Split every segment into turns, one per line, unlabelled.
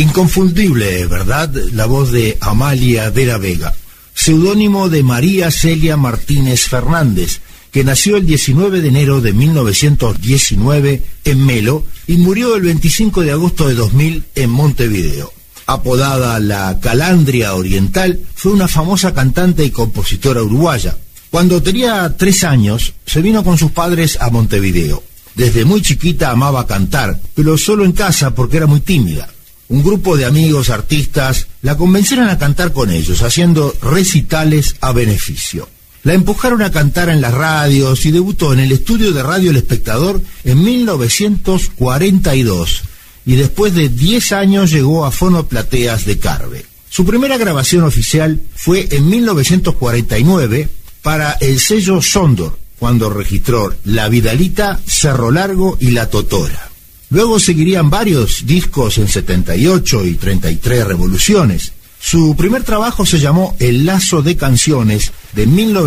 Inconfundible, ¿verdad? La voz de Amalia de la Vega, seudónimo de María Celia Martínez Fernández, que nació el 19 de enero de 1919 en Melo y murió el 25 de agosto de 2000 en Montevideo. Apodada la Calandria Oriental, fue una famosa cantante y compositora uruguaya. Cuando tenía 3 años, se vino con sus padres a Montevideo. Desde muy chiquita amaba cantar, pero solo en casa porque era muy tímida. Un grupo de amigos artistas la convencieron a cantar con ellos, haciendo recitales a beneficio. La empujaron a cantar en las radios y debutó en el estudio de Radio El Espectador en 1942 y después de 10 años llegó a Fonoplateas de Carve. Su primera grabación oficial fue en 1949 para el sello Sondor, cuando registró La Vidalita, Cerro Largo y La Totora. Luego seguirían varios discos en 78 y 33 revoluciones. Su primer trabajo se llamó El Lazo de Canciones, de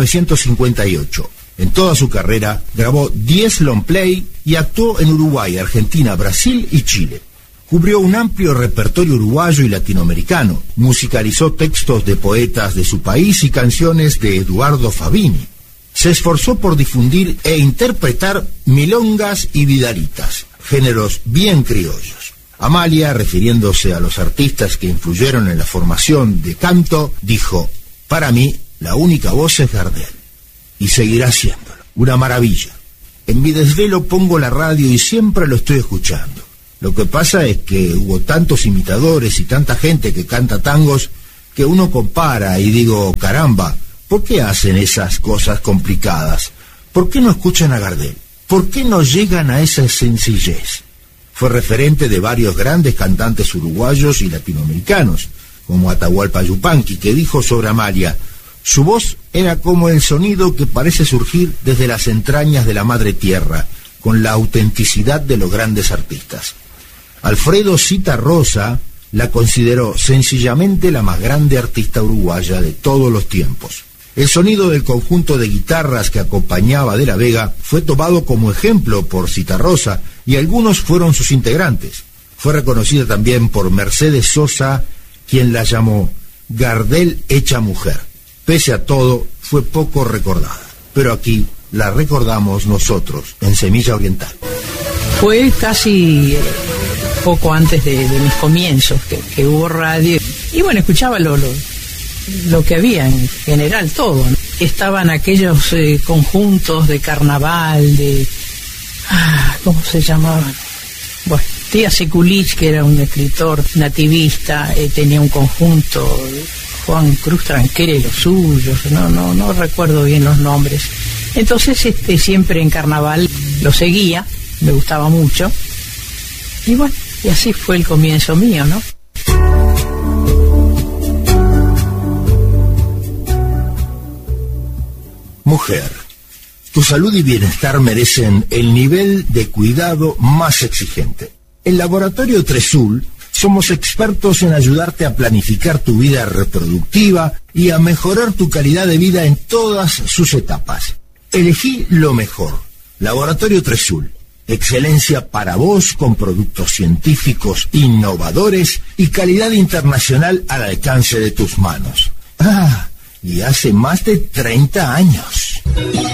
1958. En toda su carrera grabó 10 long play y actuó en Uruguay, Argentina, Brasil y Chile. Cubrió un amplio repertorio uruguayo y latinoamericano. Musicalizó textos de poetas de su país y canciones de Eduardo Fabini. Se esforzó por difundir e interpretar milongas y vidalitas, géneros bien criollos. Amalia, refiriéndose a los artistas que influyeron en la formación de canto, dijo: para mí, la única voz es Gardel, y seguirá siéndolo. Una maravilla. En mi desvelo pongo la radio y siempre lo estoy escuchando. Lo que pasa es que hubo tantos imitadores y tanta gente que canta tangos que uno compara y digo, caramba, ¿por qué hacen esas cosas complicadas? ¿Por qué no escuchan a Gardel? ¿Por qué no llegan a esa sencillez? Fue referente de varios grandes cantantes uruguayos y latinoamericanos, como Atahualpa Yupanqui, que dijo sobre Amalia: su voz era como el sonido que parece surgir desde las entrañas de la madre tierra, con la autenticidad de los grandes artistas. Alfredo Zitarrosa la consideró sencillamente la más grande artista uruguaya de todos los tiempos. El sonido del conjunto de guitarras que acompañaba de la Vega fue tomado como ejemplo por Zitarrosa y algunos fueron sus integrantes. Fue reconocida también por Mercedes Sosa, quien la llamó Gardel hecha mujer. Pese a todo, fue poco recordada, pero aquí la recordamos nosotros en Semilla Oriental.
Fue casi poco antes de mis comienzos que hubo radio, y bueno, escuchaba lo que había en general, todo, ¿no? Estaban aquellos conjuntos de carnaval, ¿cómo se llamaban? Bueno, Tía Sekulich, que era un escritor nativista, tenía un conjunto, Juan Cruz Tranquera y los suyos, no recuerdo bien los nombres. Entonces siempre en carnaval lo seguía, me gustaba mucho, y bueno, y así fue el comienzo mío, ¿no?
Mujer, tu salud y bienestar merecen el nivel de cuidado más exigente. En Laboratorio Tresul somos expertos en ayudarte a planificar tu vida reproductiva y a mejorar tu calidad de vida en todas sus etapas. Elegí lo mejor. Laboratorio Tresul. Excelencia para vos con productos científicos innovadores y calidad internacional al alcance de tus manos. Y hace más de 30 años.